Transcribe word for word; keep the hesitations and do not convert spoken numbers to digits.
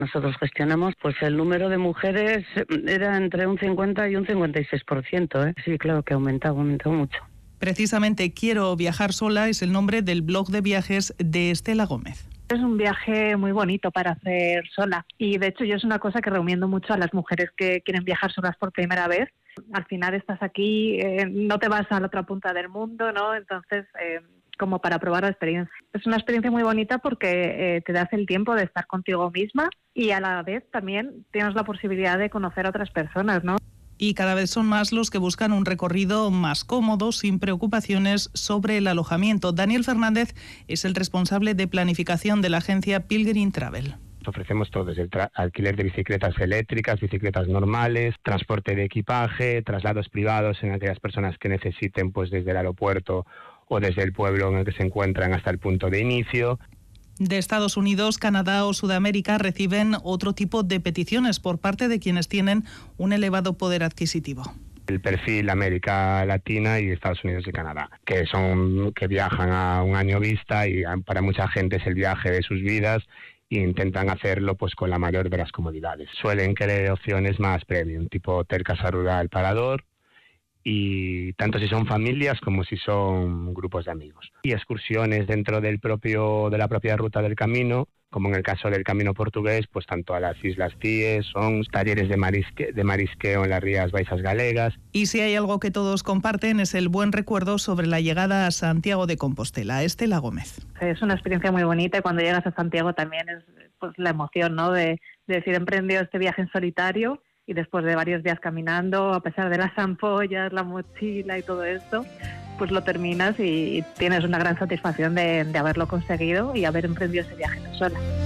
Nosotros gestionamos, pues el número de mujeres era entre un cincuenta y un cincuenta y seis por ciento, ¿eh? Sí, claro que ha aumentado, ha aumentado mucho. Precisamente Quiero viajar sola es el nombre del blog de viajes de Estela Gómez. Es un viaje muy bonito para hacer sola y de hecho yo es una cosa que recomiendo mucho a las mujeres que quieren viajar solas por primera vez. Al final estás aquí, eh, no te vas a la otra punta del mundo, ¿no? Entonces, eh, como para probar la experiencia. Es una experiencia muy bonita porque eh, te das el tiempo de estar contigo misma y a la vez también tienes la posibilidad de conocer a otras personas, ¿no? Y cada vez son más los que buscan un recorrido más cómodo, sin preocupaciones sobre el alojamiento. Daniel Fernández es el responsable de planificación de la agencia Pilgrim Travel. Ofrecemos todo, desde el tra- alquiler de bicicletas eléctricas, bicicletas normales, transporte de equipaje, traslados privados en aquellas personas que necesiten, pues desde el aeropuerto o desde el pueblo en el que se encuentran hasta el punto de inicio. De Estados Unidos, Canadá o Sudamérica reciben otro tipo de peticiones por parte de quienes tienen un elevado poder adquisitivo. El perfil América Latina y Estados Unidos y Canadá, que son que viajan a un año vista y para mucha gente es el viaje de sus vidas e intentan hacerlo pues con la mayor de las comodidades. Suelen querer opciones más premium, tipo hotel casa rural parador, y tanto si son familias como si son grupos de amigos. Y excursiones dentro del propio de la propia ruta del camino, como en el caso del Camino Portugués, pues tanto a las Islas Cíes, son talleres de, marisque, de marisqueo en las Rías Baixas Galegas. Y si hay algo que todos comparten es el buen recuerdo sobre la llegada a Santiago de Compostela. Estela Gómez. Es una experiencia muy bonita y cuando llegas a Santiago también es pues la emoción, ¿no? de, de decir, he emprendido este viaje en solitario y después de varios días caminando, a pesar de las ampollas, la mochila y todo esto, pues lo terminas y tienes una gran satisfacción de, de haberlo conseguido y haber emprendido ese viaje tú sola.